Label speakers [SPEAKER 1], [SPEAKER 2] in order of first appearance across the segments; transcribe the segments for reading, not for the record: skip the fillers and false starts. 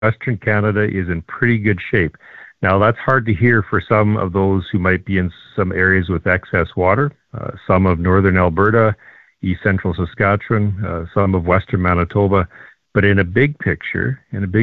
[SPEAKER 1] Western Canada is in pretty good shape. Now, that's hard to hear for some of those who might be in some areas with excess water, some of northern Alberta, east central Saskatchewan, some of western Manitoba. But in a big picture,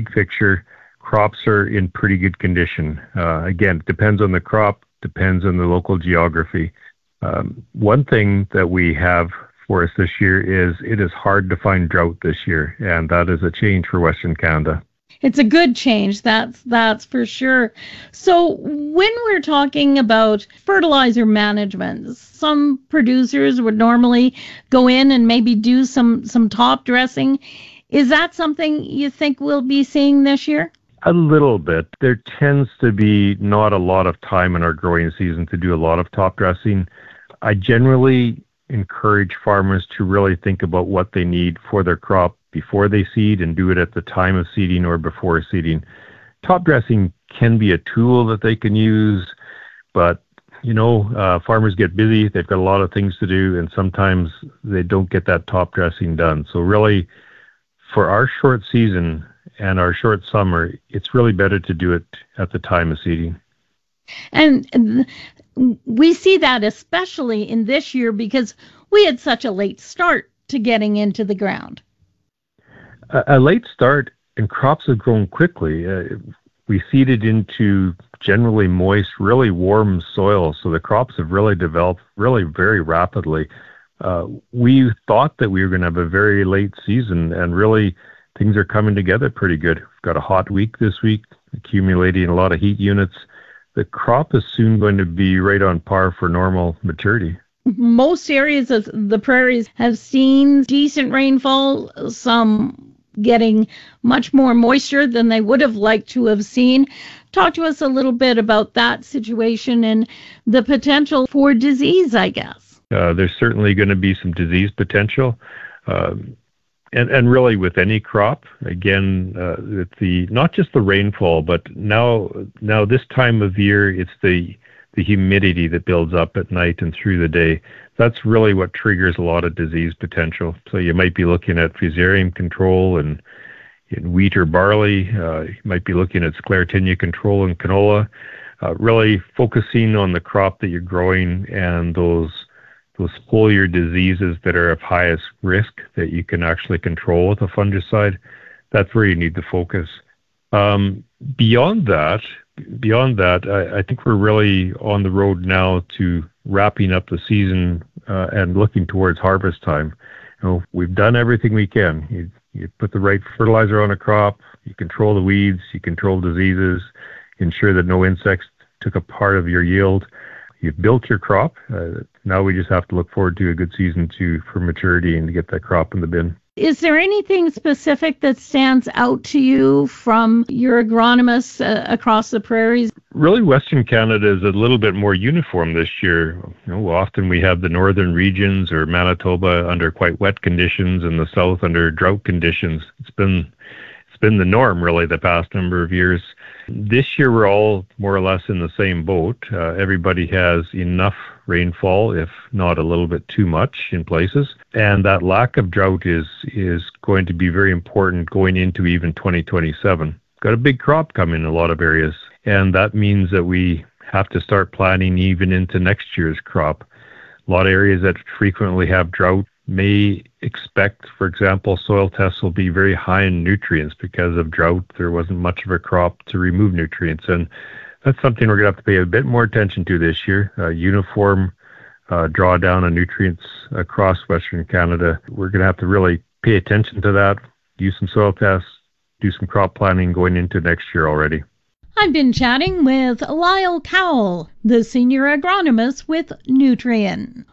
[SPEAKER 1] crops are in pretty good condition. Again, it depends on the crop, depends on the local geography. One thing that we have for us this year is it is hard to find drought this year, and that is a change for Western Canada.
[SPEAKER 2] It's a good change, that's for sure. So when we're talking about fertilizer management, some producers would normally go in and maybe do some top dressing. Is that something you think we'll be seeing this year?
[SPEAKER 1] A little bit. There tends to be not a lot of time in our growing season to do a lot of top dressing. I generally encourage farmers to really think about what they need for their crop before they seed and do it at the time of seeding or before seeding. Top dressing can be a tool that they can use, but farmers get busy, they've got a lot of things to do, and sometimes they don't get that top dressing done. So really, for our short season and our short summer, it's really better to do it at the time of seeding.
[SPEAKER 2] And we see that especially in this year because we had such a late start to getting into the ground.
[SPEAKER 1] A late start, and crops have grown quickly. We seeded into generally moist, really warm soil, so the crops have really developed really very rapidly. We thought that we were going to have a very late season, and really things are coming together pretty good. We've got a hot week this week, accumulating a lot of heat units. The crop is soon going to be right on par for normal maturity.
[SPEAKER 2] Most areas of the prairies have seen decent rainfall, some getting much more moisture than they would have liked to have seen. Talk to us a little bit about that situation and the potential for disease, I guess.
[SPEAKER 1] There's certainly going to be some disease potential. And really with any crop, again, not just the rainfall, but now this time of year, it's the humidity that builds up at night and through the day. That's really what triggers a lot of disease potential. So you might be looking at fusarium control in wheat or barley. You might be looking at sclerotinia control in canola. Really focusing on the crop that you're growing and those foliar diseases that are of highest risk that you can actually control with a fungicide. That's where you need to focus. Beyond that, I think we're really on the road now to wrapping up the season and looking towards harvest time. We've done everything we can. You put the right fertilizer on a crop, you control the weeds, you control diseases, ensure that no insects took a part of your yield. You've built your crop. Now we just have to look forward to a good season for maturity and to get that crop in the bin.
[SPEAKER 2] Is there anything specific that stands out to you from your agronomists across the prairies?
[SPEAKER 1] Really, Western Canada is a little bit more uniform this year. Often we have the northern regions or Manitoba under quite wet conditions and the south under drought conditions. It's been the norm, really, the past number of years. This year, we're all more or less in the same boat. Everybody has enough rainfall, if not a little bit too much in places. And that lack of drought is going to be very important going into even 2027. Got a big crop coming in a lot of areas. And that means that we have to start planning even into next year's crop. A lot of areas that frequently have drought may expect, for example, soil tests will be very high in nutrients because of drought. There wasn't much of a crop to remove nutrients. And that's something we're going to have to pay a bit more attention to this year. Uniform drawdown of nutrients across Western Canada. We're going to have to really pay attention to that, use some soil tests, do some crop planning going into next year already.
[SPEAKER 2] I've been chatting with Lyle Cowell, the senior agronomist with Nutrien.